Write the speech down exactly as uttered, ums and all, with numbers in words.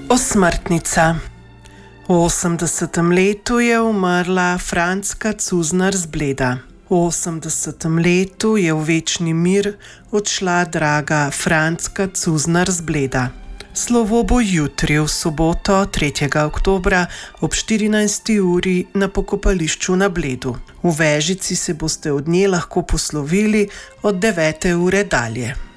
Osmrtnica. V osemdesetem letu je umrla Frančka Cuznar z Bleda. V osemdesetem letu je v večni mir odšla draga Frančka Cuznar z Bleda. Slovo bo jutri, v soboto, tretjega oktobra, ob štirinajsti uri na pokopališču na Bledu. V Vežici se boste od nje lahko poslovili od devete ure dalje.